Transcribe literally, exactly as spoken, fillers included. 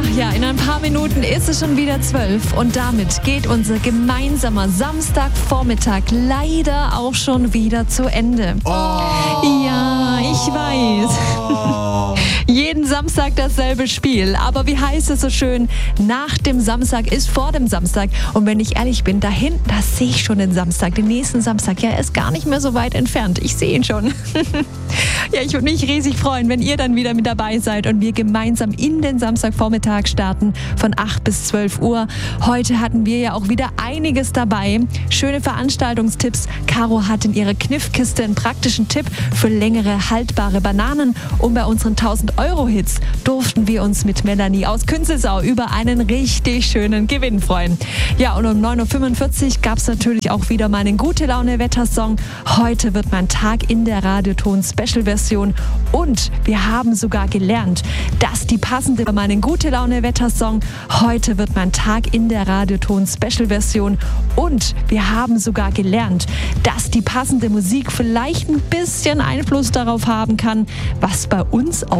Ja, in ein paar Minuten ist es schon wieder zwölf und damit geht unser gemeinsamer Samstagvormittag leider auch schon wieder zu Ende. Oh. Ja, ich weiß. Oh. Jeden Samstag dasselbe Spiel. Aber wie heißt es so schön? Nach dem Samstag ist vor dem Samstag. Und wenn ich ehrlich bin, da hinten, da sehe ich schon den Samstag, den nächsten Samstag. Ja, er ist gar nicht mehr so weit entfernt. Ich sehe ihn schon. Ja, ich würde mich riesig freuen, wenn ihr dann wieder mit dabei seid und wir gemeinsam in den Samstagvormittag starten von acht bis zwölf Uhr. Heute hatten wir ja auch wieder einiges dabei. Schöne Veranstaltungstipps. Caro hat in ihrer Kniffkiste einen praktischen Tipp für längere haltbare Bananen. Und bei unseren tausend Euro Hits durften wir uns mit Melanie aus Künzelsau über einen richtig schönen Gewinn freuen. Ja, und um neun Uhr fünfundvierzig gab es natürlich auch wieder meinen Gute-Laune-Wettersong. Heute wird mein Tag in der Radioton-Special-Version und wir haben sogar gelernt, dass die passende für meinen Gute-Laune-Wettersong heute wird mein Tag in der Radioton-Special-Version und wir haben sogar gelernt, dass die passende Musik vielleicht ein bisschen Einfluss darauf haben kann, was bei uns